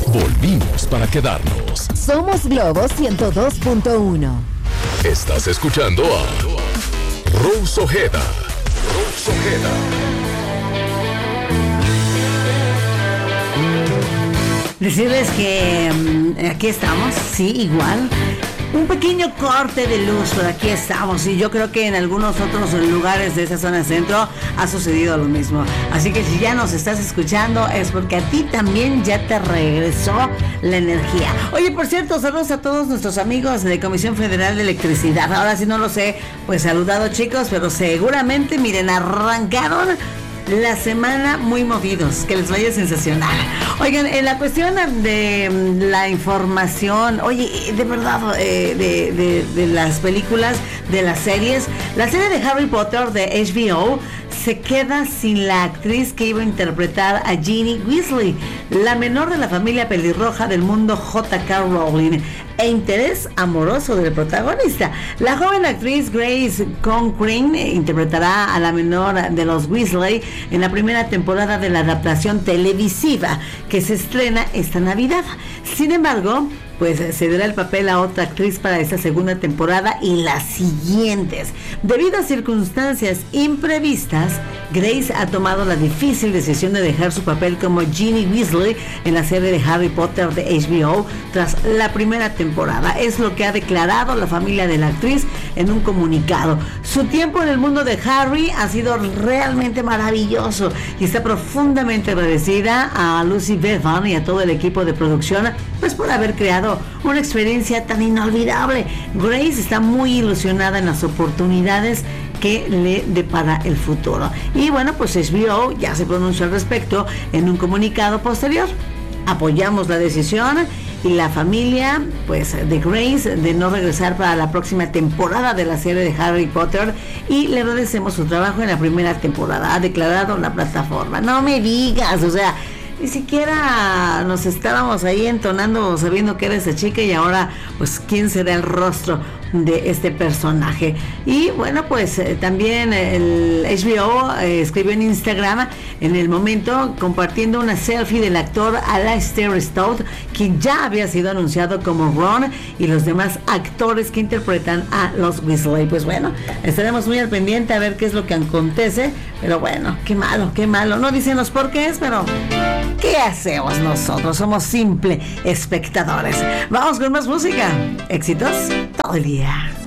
Volvimos para quedarnos. Somos Globo 102.1. Estás escuchando a Rose Ojeda. Rose Ojeda. Decirles que aquí estamos, sí, igual. Un pequeño corte de luz, pero aquí estamos. Y yo creo que en algunos otros lugares de esa zona centro ha sucedido lo mismo. Así que si ya nos estás escuchando es porque a ti también ya te regresó la energía. Oye, por cierto, saludos a todos nuestros amigos de Comisión Federal de Electricidad. Ahora sí no lo sé, pues saludado chicos, pero seguramente, miren, arrancaron la semana muy movidos, que les vaya sensacional. Oigan, en la cuestión de la información, oye, de verdad, de las películas, de las series, la serie de Harry Potter de HBO se queda sin la actriz que iba a interpretar a Ginny Weasley, la menor de la familia pelirroja del mundo J.K. Rowling, e interés amoroso del protagonista. La joven actriz Grace Conklin interpretará a la menor de los Weasley en la primera temporada de la adaptación televisiva que se estrena esta Navidad. Sin embargo, pues se dará el papel a otra actriz para esta segunda temporada y las siguientes. Debido a circunstancias imprevistas, Grace ha tomado la difícil decisión de dejar su papel como Ginny Weasley en la serie de Harry Potter de HBO tras la primera temporada. Es lo que ha declarado la familia de la actriz en un comunicado. Su tiempo en el mundo de Harry ha sido realmente maravilloso y está profundamente agradecida a Lucy Bevan y a todo el equipo de producción, pues por haber creado una experiencia tan inolvidable. Grace está muy ilusionada en las oportunidades que le depara el futuro. Y bueno, pues HBO ya se pronunció al respecto en un comunicado posterior. Apoyamos la decisión y la familia, pues, de Grace de no regresar para la próxima temporada de la serie de Harry Potter y le agradecemos su trabajo en la primera temporada, ha declarado la plataforma. No me digas, o sea, ni siquiera nos estábamos ahí entonando sabiendo que era esa chica y ahora pues quién será el rostro de este personaje. Y bueno, pues también el HBO escribió en Instagram en el momento compartiendo una selfie del actor Alastair Stout, quien ya había sido anunciado como Ron, y los demás actores que interpretan a los Weasley. Pues bueno, estaremos muy al pendiente a ver qué es lo que acontece, pero bueno, qué malo, no dicen los porqués, pero ¿qué hacemos nosotros? Somos simples espectadores. Vamos con más música. Éxitos todo el día.